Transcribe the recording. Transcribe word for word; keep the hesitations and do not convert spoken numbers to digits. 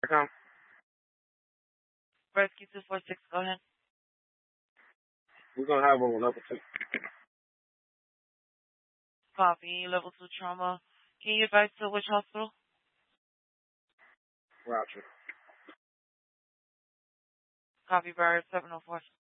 Come. Rescue two four six, go ahead. We're going to have one on level two. Copy, level two trauma. Can you advise to which hospital? Roger. Copy, Barrett seven oh four.